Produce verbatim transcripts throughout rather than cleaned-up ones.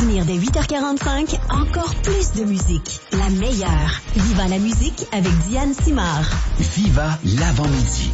venir dès huit heures quarante-cinq, encore plus de musique. La meilleure. Viva la musique avec Diane Simard. Viva l'avant-midi.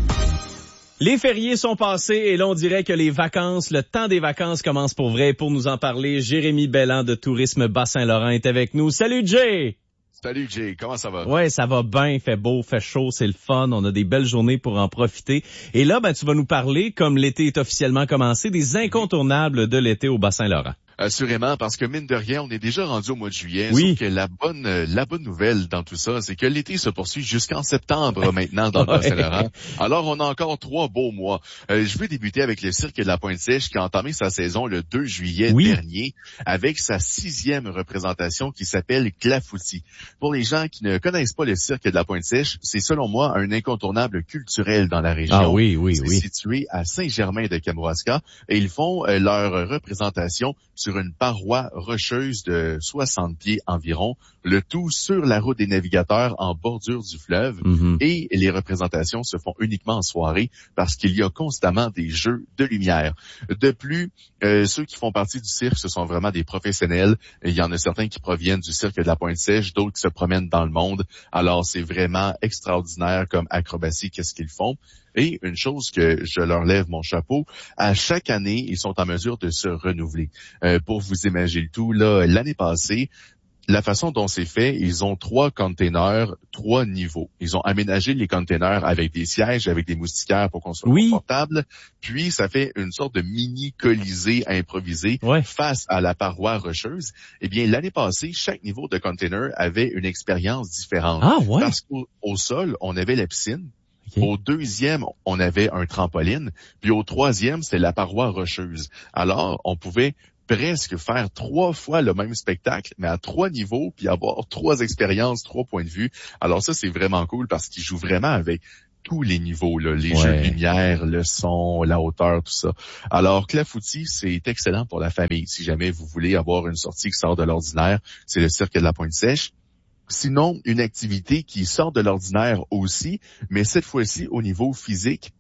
Les fériés sont passés et là, on dirait que les vacances, le temps des vacances commence pour vrai. Pour nous en parler, Jérémy Belland de Tourisme Bas-Saint-Laurent est avec nous. Salut Jay! Salut Jay, comment ça va? Ouais, ça va bien, il fait beau, fait chaud, c'est le fun, on a des belles journées pour en profiter. Et là, ben tu vas nous parler, comme l'été est officiellement commencé, des incontournables de l'été au Bas-Saint-Laurent. Assurément, parce que mine de rien, on est déjà rendu au mois de juillet. Oui. Sauf que la bonne, la bonne nouvelle dans tout ça, c'est que l'été se poursuit jusqu'en septembre maintenant dans le Ouais. Bas-Saint-Laurent. Alors, on a encore trois beaux mois. Euh, je veux débuter avec le Cirque de la Pointe-Sèche qui a entamé sa saison le deux juillet Oui. dernier avec sa sixième représentation qui s'appelle Clafoutis. Pour les gens qui ne connaissent pas le Cirque de la Pointe-Sèche, c'est selon moi un incontournable culturel dans la région. Ah oui, oui, c'est oui. situé à Saint-Germain-de-Kamouraska et ils font euh, leur représentation sur une paroi rocheuse de soixante pieds environ, le tout sur la route des navigateurs en bordure du fleuve. Mm-hmm. Et les représentations se font uniquement en soirée parce qu'il y a constamment des jeux de lumière. De plus, euh, ceux qui font partie du cirque, ce sont vraiment des professionnels. Il y en a certains qui proviennent du cirque de la Pointe-Sèche, d'autres qui se promènent dans le monde. Alors, c'est vraiment extraordinaire comme acrobatie, qu'est-ce qu'ils font. Et une chose que je leur lève mon chapeau, à chaque année, ils sont en mesure de se renouveler. Euh, pour vous imaginer le tout, là, l'année passée, la façon dont c'est fait, ils ont trois containers, trois niveaux. Ils ont aménagé les containers avec des sièges, avec des moustiquaires pour qu'on soit Oui. confortable. Puis, ça fait une sorte de mini-colisée improvisé Ouais. face à la paroi rocheuse. Eh bien, l'année passée, chaque niveau de container avait une expérience différente. Ah ouais? Parce qu'au au sol, on avait la piscine. Okay. Au deuxième, on avait un trampoline. Puis au troisième, c'était la paroi rocheuse. Alors, on pouvait presque faire trois fois le même spectacle, mais à trois niveaux, puis avoir trois expériences, trois points de vue. Alors ça, c'est vraiment cool parce qu'ils jouent vraiment avec tous les niveaux, là, les ouais. jeux de lumière, le son, la hauteur, tout ça. Alors, Clafoutis, c'est excellent pour la famille. Si jamais vous voulez avoir une sortie qui sort de l'ordinaire, c'est le Cirque de la Pointe-Sèche. Sinon, une activité qui sort de l'ordinaire aussi, mais cette fois-ci au niveau physique,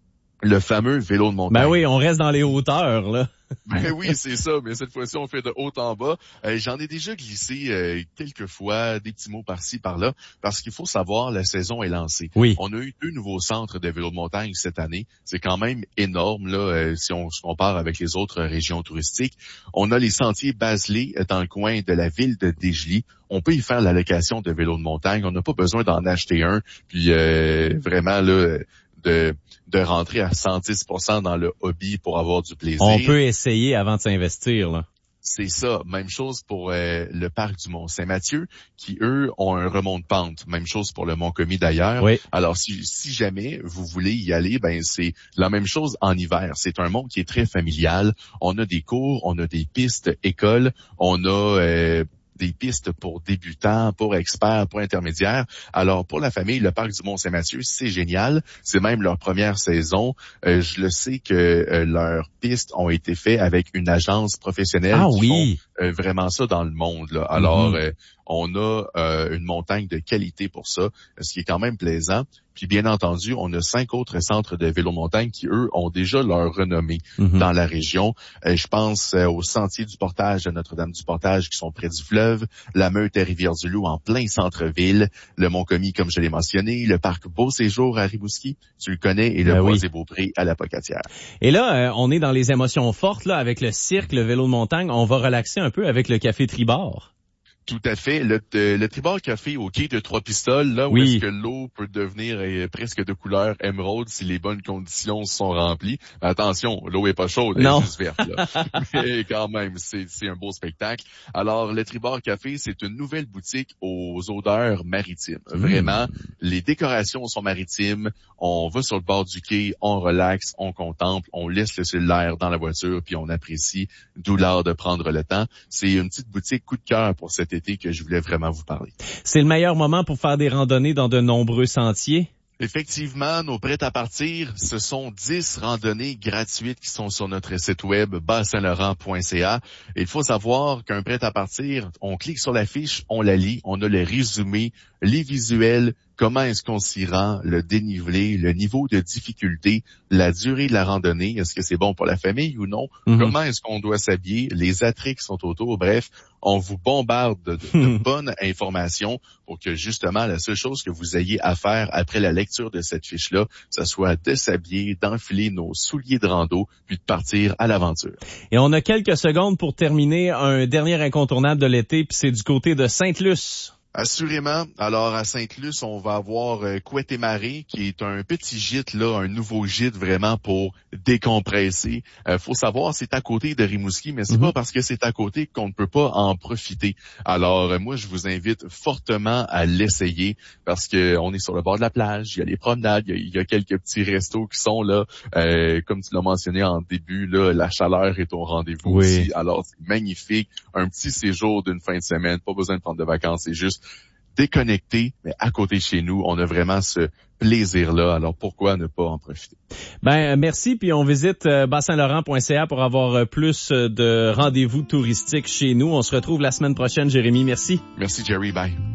le fameux vélo de montagne. Ben oui, on reste dans les hauteurs, là. Ben oui, c'est ça, mais cette fois-ci, on fait de haut en bas. Euh, j'en ai déjà glissé euh, quelques fois, des petits mots par-ci, par-là, parce qu'il faut savoir, la saison est lancée. Oui. On a eu deux nouveaux centres de vélo de montagne cette année. C'est quand même énorme, là, euh, si on se compare avec les autres régions touristiques. On a les sentiers Baselé dans le coin de la ville de Desjely. On peut y faire la location de vélos de montagne. On n'a pas besoin d'en acheter un. Puis euh, vraiment, là... De, de rentrer à cent dix pour cent dans le hobby pour avoir du plaisir. On peut essayer avant de s'investir, là. C'est ça. Même chose pour euh, le parc du Mont-Saint-Mathieu, qui, eux, ont un remont de pente. Même chose pour le Mont-Commis, d'ailleurs. Oui. Alors, si, si jamais vous voulez y aller, ben c'est la même chose en hiver. C'est un mont qui est très familial. On a des cours, on a des pistes écoles, on a... Euh, des pistes pour débutants, pour experts, pour intermédiaires. Alors, pour la famille, le parc du Mont-Saint-Mathieu, c'est génial. C'est même leur première saison. Euh, je le sais que euh, leurs pistes ont été faites avec une agence professionnelle ah, qui oui. font euh, vraiment ça dans le monde, là. Alors, mm-hmm. euh, on a euh, une montagne de qualité pour ça, ce qui est quand même plaisant. Puis bien entendu, on a cinq autres centres de vélo-montagne qui, eux, ont déjà leur renommée mm-hmm. dans la région. Euh, je pense euh, aux sentiers du Portage de Notre-Dame-du-Portage qui sont près du fleuve, la Meute et Rivière-du-Loup en plein centre-ville, le Mont-Commis, comme je l'ai mentionné, le parc Beau-Séjour à Rimouski, tu le connais, et le ben Bois-et-Beaupré à la Pocatière. Et là, euh, on est dans les émotions fortes, là, avec le cirque, le vélo de montagne. On va relaxer un peu avec le café Tribord. Tout à fait. Le, euh, le Tribord Café au quai de Trois-Pistoles, là où oui. est-ce que l'eau peut devenir euh, presque de couleur émeraude si les bonnes conditions sont remplies. Attention, l'eau est pas chaude, elle est juste verte. Là. Mais quand même, c'est, c'est un beau spectacle. Alors, le Tribord Café, c'est une nouvelle boutique aux odeurs maritimes. Mmh. Vraiment, les décorations sont maritimes. On va sur le bord du quai, on relaxe, on contemple, on laisse le cellulaire dans la voiture, puis on apprécie, d'où l'art de prendre le temps. C'est une petite boutique coup de cœur pour cet été que je voulais vraiment vous parler. C'est le meilleur moment pour faire des randonnées dans de nombreux sentiers? Effectivement, nos prêts à partir, ce sont dix randonnées gratuites qui sont sur notre site web bas saint laurent point c a. Et il faut savoir qu'un prêt à partir, on clique sur la fiche, on la lit, on a le résumé, les visuels, comment est-ce qu'on s'y rend, le dénivelé, le niveau de difficulté, la durée de la randonnée, est-ce que c'est bon pour la famille ou non, mm-hmm. comment est-ce qu'on doit s'habiller, les attraits qui sont autour, bref, on vous bombarde de, de, de bonnes informations pour que justement la seule chose que vous ayez à faire après la lecture de cette fiche-là, ce soit de s'habiller, d'enfiler nos souliers de rando, puis de partir à l'aventure. Et on a quelques secondes pour terminer un dernier incontournable de l'été, puis c'est du côté de Sainte-Luce. Assurément. Alors, à Sainte-Luce, on va avoir euh, Couette-et-Marais, qui est un petit gîte, là, un nouveau gîte vraiment pour décompresser. Euh, faut savoir, c'est à côté de Rimouski, mais c'est mm-hmm. pas parce que c'est à côté qu'on ne peut pas en profiter. Alors, euh, moi, je vous invite fortement à l'essayer parce que on est sur le bord de la plage, il y a les promenades, il y a, il y a quelques petits restos qui sont là. Euh, comme tu l'as mentionné en début, là, la chaleur est au rendez-vous oui. aussi. Alors, c'est magnifique. Un petit séjour d'une fin de semaine, pas besoin de prendre de vacances, c'est juste déconnecté, mais à côté de chez nous, on a vraiment ce plaisir-là. Alors, pourquoi ne pas en profiter? Ben, merci. Puis on visite euh, bas saint laurent point c a pour avoir euh, plus de rendez-vous touristiques chez nous. On se retrouve la semaine prochaine, Jérémy. Merci. Merci, Jerry. Bye.